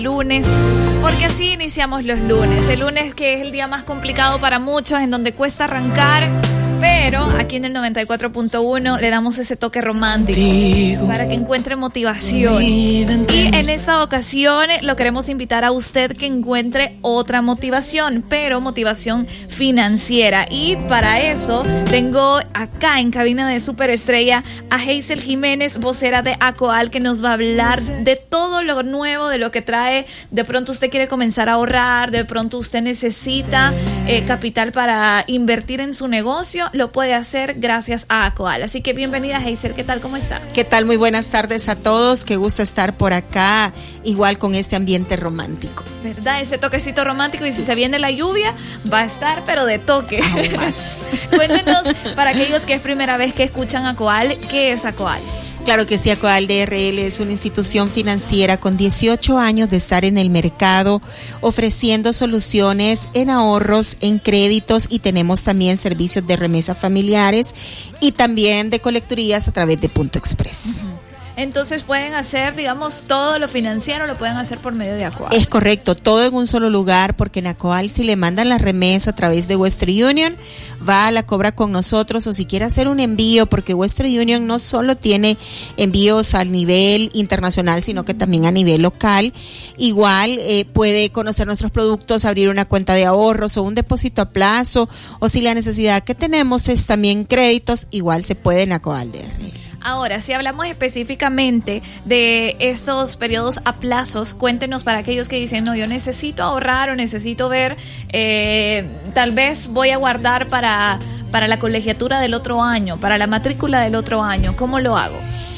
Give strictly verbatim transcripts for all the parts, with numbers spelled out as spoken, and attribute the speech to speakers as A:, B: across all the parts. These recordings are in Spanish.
A: lunes, porque así iniciamos los lunes. El lunes, que es el día más complicado para muchos, en donde cuesta arrancar, pero aquí en el noventa y cuatro punto uno le damos ese toque romántico para que encuentre motivación. Y en esta ocasión lo queremos invitar a usted que encuentre otra motivación, pero motivación financiera. Y para eso tengo acá en cabina de Superestrella a Hazel Jiménez, vocera de ACOAL, que nos va a hablar de todo lo nuevo, de lo que trae. De pronto usted quiere comenzar a ahorrar, de pronto usted necesita eh, capital para invertir en su negocio. Lo puede hacer gracias a ACOAL. Así que bienvenida, Hazel. ¿Qué tal? ¿Cómo está?
B: ¿Qué tal? Muy buenas tardes a todos. Qué gusto estar por acá, igual con este ambiente romántico.
A: ¿Verdad? Ese toquecito romántico. Y si se viene la lluvia, va a estar, pero de toque.
B: Aún más.
A: Cuéntenos, para aquellos que es primera vez que escuchan ACOAL, ¿qué es ACOAL?
B: Claro que sí, ACOAL D R L es una institución financiera con dieciocho años de estar en el mercado, ofreciendo soluciones en ahorros, en créditos, y tenemos también servicios de remesas familiares y también de colecturías a través de Punto Express.
A: Uh-huh. Entonces pueden hacer, digamos, todo lo financiero lo pueden hacer por medio de ACOAL.
B: Es correcto, todo en un solo lugar, porque en ACOAL, si le mandan la remesa a través de Western Union, va a la cobra con nosotros, o si quiere hacer un envío, porque Western Union no solo tiene envíos a nivel internacional, sino que también a nivel local. Igual eh, puede conocer nuestros productos, abrir una cuenta de ahorros o un depósito a plazo, o si la necesidad que tenemos es también créditos, igual se puede en ACOAL D R L.
A: Ahora, si hablamos específicamente de estos periodos a plazos, cuéntenos, para aquellos que dicen, no, yo necesito ahorrar o necesito ver, eh, tal vez voy a guardar para, para la colegiatura del otro año, para la matrícula del otro año, ¿cómo lo hago?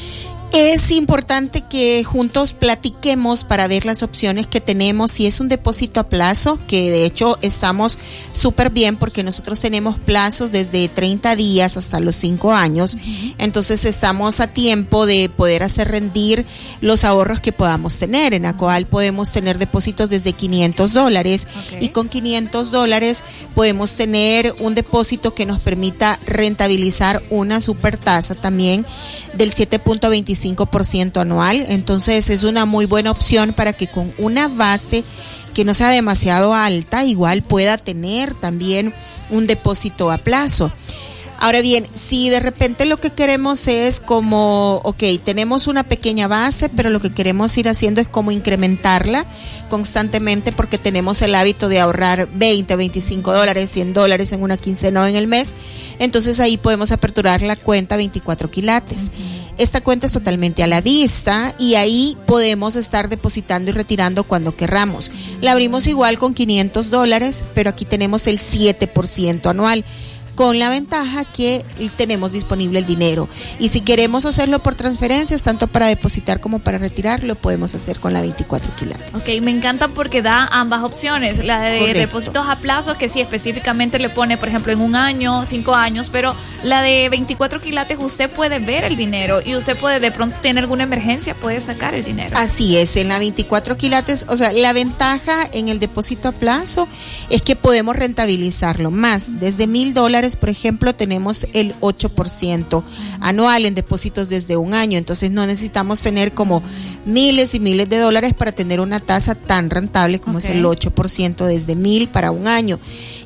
B: Es importante que juntos platiquemos para ver las opciones que tenemos. Si es un depósito a plazo, que de hecho estamos súper bien, porque nosotros tenemos plazos desde treinta días hasta los cinco años. Uh-huh. Entonces estamos a tiempo de poder hacer rendir los ahorros que podamos tener. En ACOAL podemos tener depósitos desde quinientos dólares, okay, y con quinientos dólares podemos tener un depósito que nos permita rentabilizar una super tasa también del siete punto veinticinco por ciento anual. Entonces es una muy buena opción para que con una base que no sea demasiado alta, igual pueda tener también un depósito a plazo. Ahora bien, si de repente lo que queremos es como, ok, tenemos una pequeña base, pero lo que queremos ir haciendo es como incrementarla constantemente, porque tenemos el hábito de ahorrar veinte, veinticinco dólares, cien dólares en una quincena o en el mes, entonces ahí podemos aperturar la cuenta veinticuatro quilates. Esta cuenta es totalmente a la vista y ahí podemos estar depositando y retirando cuando querramos. La abrimos igual con quinientos dólares, pero aquí tenemos el siete por ciento anual, con la ventaja que tenemos disponible el dinero. Y si queremos hacerlo por transferencias, tanto para depositar como para retirar, lo podemos hacer con la veinticuatro quilates.
A: Ok, me encanta porque da ambas opciones. La de
B: Correcto.
A: Depósitos a plazo, que sí específicamente le pone, por ejemplo, en un año, cinco años, pero la de veinticuatro quilates usted puede ver el dinero y usted puede, de pronto tiene alguna emergencia, puede sacar el dinero.
B: Así es, en la veinticuatro quilates, o sea, la ventaja en el depósito a plazo es que podemos rentabilizarlo más. Desde mil dólares, por ejemplo, tenemos el ocho por ciento anual en depósitos desde un año. Entonces no necesitamos tener como miles y miles de dólares para tener una tasa tan rentable como okay. es el ocho por ciento desde mil para un año.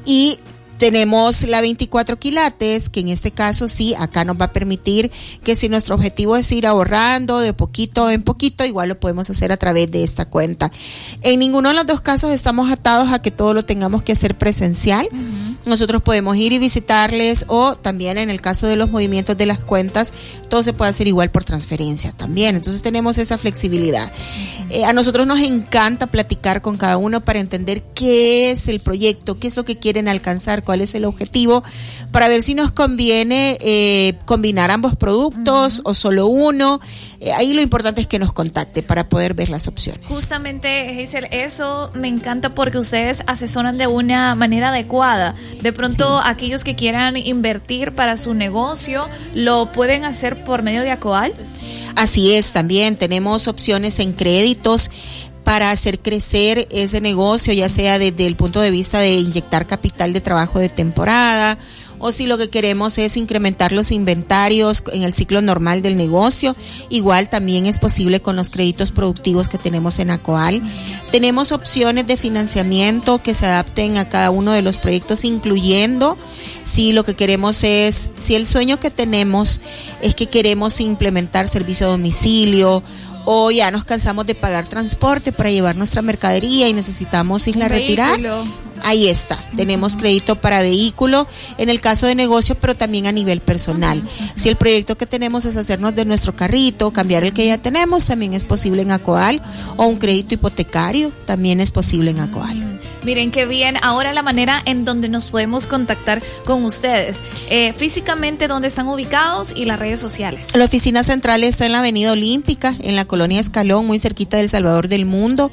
B: Y tenemos la veinticuatro quilates, que en este caso sí, acá nos va a permitir que si nuestro objetivo es ir ahorrando de poquito en poquito, igual lo podemos hacer a través de esta cuenta. En ninguno de los dos casos estamos atados a que todo lo tengamos que hacer presencial. Uh-huh. Nosotros podemos ir y visitarles, o también en el caso de los movimientos de las cuentas, todo se puede hacer igual por transferencia también. Entonces tenemos esa flexibilidad. Uh-huh. Eh, a nosotros nos encanta platicar con cada uno para entender qué es el proyecto, qué es lo que quieren alcanzar, cuál es el objetivo, para ver si nos conviene eh, combinar ambos productos uh-huh. o solo uno. Eh, ahí lo importante es que nos contacte para poder ver las opciones.
A: Justamente, Hazel, eso me encanta porque ustedes asesoran de una manera adecuada. De pronto, sí. aquellos que quieran invertir para su negocio, ¿lo pueden hacer por medio de ACOAL?
B: Así es, también tenemos opciones en créditos para hacer crecer ese negocio, ya sea desde el punto de vista de inyectar capital de trabajo de temporada o si lo que queremos es incrementar los inventarios en el ciclo normal del negocio, igual también es posible con los créditos productivos que tenemos en ACOAL. Tenemos opciones de financiamiento que se adapten a cada uno de los proyectos, incluyendo si lo que queremos es, si el sueño que tenemos es que queremos implementar servicio a domicilio, o ya nos cansamos de pagar transporte para llevar nuestra mercadería y necesitamos irla a retirar. Ahí está, uh-huh. Tenemos crédito para vehículo en el caso de negocio, pero también a nivel personal. Uh-huh. Si el proyecto que tenemos es hacernos de nuestro carrito, cambiar el que ya tenemos, también es posible en ACOAL, o un crédito hipotecario, también es posible en ACOAL.
A: Uh-huh. Miren qué bien, ahora la manera en donde nos podemos contactar con ustedes, eh, físicamente dónde están ubicados y las redes sociales.
B: La oficina central está en la Avenida Olímpica, en la colonia Escalón, muy cerquita del Salvador del Mundo.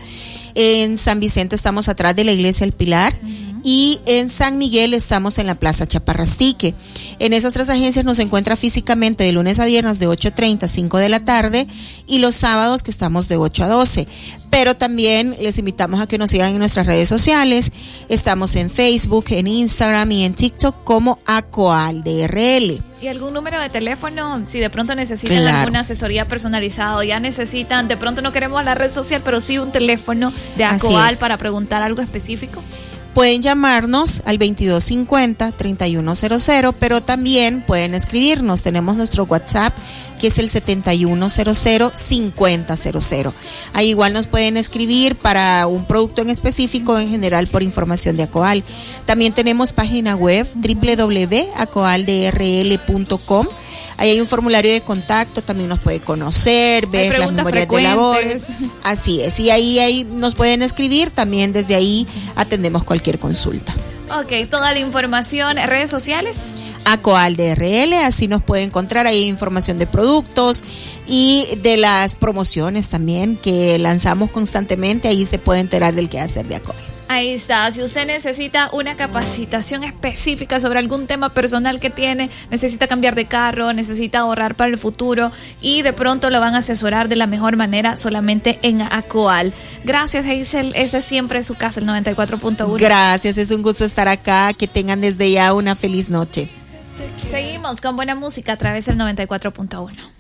B: En San Vicente estamos atrás de la Iglesia El Pilar. Uh-huh. Y en San Miguel estamos en la Plaza Chaparrastique. En esas tres agencias nos encuentra físicamente de lunes a viernes de ocho treinta a cinco de la tarde y los sábados que estamos de ocho a doce. Pero también les invitamos a que nos sigan en nuestras redes sociales. Estamos en Facebook, en Instagram y en TikTok como ACOAL D R L.
A: ¿Y algún número de teléfono si de pronto necesitan claro. alguna asesoría personalizada o ya necesitan, de pronto no queremos la red social, pero sí un teléfono de ACOAL para preguntar algo específico?
B: Pueden llamarnos al veintidós cincuenta, treinta y uno cero cero, pero también pueden escribirnos. Tenemos nuestro WhatsApp que es el setenta y uno cero cero, cincuenta cero cero. Ahí igual nos pueden escribir para un producto en específico, en general por información de ACOAL. También tenemos página web doble u doble u doble u punto acoal d r l punto com. Ahí hay un formulario de contacto, también nos puede conocer, ver las memorias de labores. Así es, y ahí, ahí nos pueden escribir, también desde ahí atendemos cualquier consulta.
A: Ok, toda la información, redes sociales.
B: ACOAL D R L, así nos puede encontrar, ahí hay información de productos y de las promociones también que lanzamos constantemente, ahí se puede enterar del quehacer de ACOAL.
A: Ahí está, si usted necesita una capacitación específica sobre algún tema personal que tiene, necesita cambiar de carro, necesita ahorrar para el futuro y de pronto lo van a asesorar de la mejor manera solamente en ACOAL. Gracias, Hazel, esa es siempre su casa, el noventa y cuatro punto uno.
B: Gracias, es un gusto estar acá, que tengan desde ya una feliz noche.
A: Seguimos con buena música a través del noventa y cuatro punto uno.